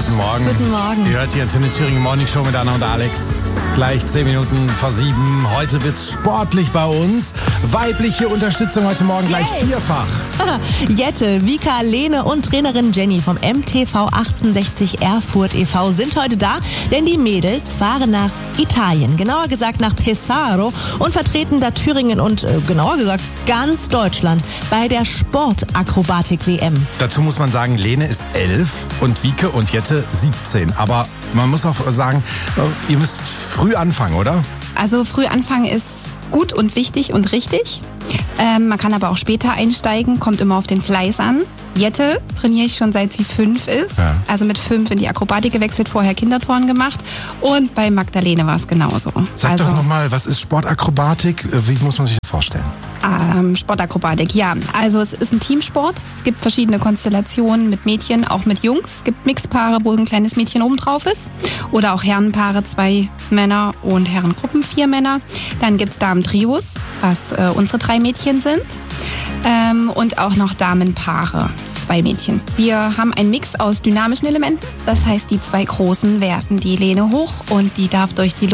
guten Morgen. Guten Morgen. Ihr hört die Antenne Thüringen Morning Show mit Anna und Alex. Gleich 10 Minuten vor 7. Heute wird's sportlich bei uns. Weibliche Unterstützung heute Morgen gleich vierfach. Jette, Vika, Lene und Trainerin Jenny vom MTV 1860 Erfurt e.V. sind heute da, denn die Mädels fahren nach Italien, genauer gesagt nach Pesaro und vertreten da Thüringen und genauer gesagt ganz Deutschland bei der Sportakrobatik-WM. Dazu muss man sagen, Lene ist 11 und Vike und Jette 17. Aber man muss auch sagen, ihr müsst früh anfangen, oder? Also früh anfangen ist gut und wichtig und richtig. Man kann aber auch später einsteigen, kommt immer auf den Fleiß an. Jette trainiere ich schon seit sie 5 ist. Ja. Also mit 5 in die Akrobatik gewechselt, vorher Kinderturnen gemacht. Und bei Magdalene war es genauso. Sag doch nochmal, was ist Sportakrobatik? Wie muss man sich das vorstellen? Sportakrobatik, ja. Also es ist ein Teamsport. Es gibt verschiedene Konstellationen mit Mädchen, auch mit Jungs. Es gibt Mixpaare, wo ein kleines Mädchen oben drauf ist. Oder auch Herrenpaare, 2 Männer und Herrengruppen, 4 Männer. Dann gibt es Damen-Trios, was unsere 3 Mädchen sind. Und auch noch Damenpaare, 2 Mädchen. Wir haben einen Mix aus dynamischen Elementen. Das heißt, die 2 Großen werten die Lene hoch und die darf durch die